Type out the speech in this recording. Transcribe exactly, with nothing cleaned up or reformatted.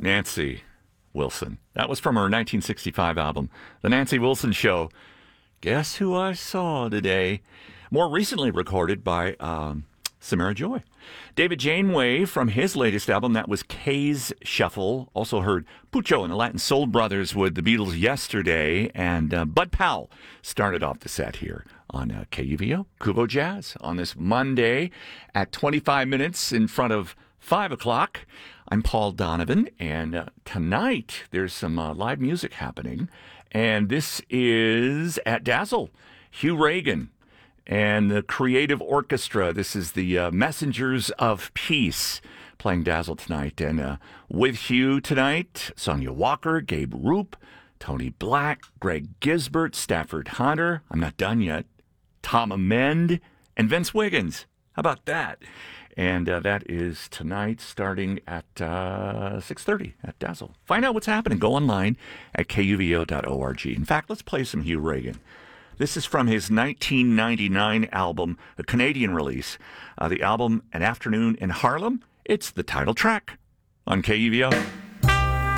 Nancy Wilson. That was from her nineteen sixty-five album, The Nancy Wilson Show. Guess who I saw today? More recently recorded by um, Samara Joy. David Janeway from his latest album, that was Kay's Shuffle. Also heard Pucho and the Latin Soul Brothers with the Beatles yesterday. And uh, Bud Powell started off the set here on uh, K U V O, Kubo Jazz, on this Monday at twenty-five minutes in front of five o'clock. I'm Paul Donovan, and uh, tonight there's some uh, live music happening. And this is at Dazzle. Hugh Reagan and the Creative Orchestra. This is the uh, Messengers of Peace playing Dazzle tonight. And uh, with Hugh tonight, Sonia Walker, Gabe Roop, Tony Black, Greg Gisbert, Stafford Hunter, I'm not done yet, Tom Amend, and Vince Wiggins. How about that? And uh, that is tonight starting at uh, six thirty at Dazzle. Find out what's happening. Go online at K U V O dot org. In fact, let's play some Hugh Reagan. This is from his nineteen ninety-nine album, the Canadian release. Uh, the album, An Afternoon in Harlem. It's the title track on K U V O.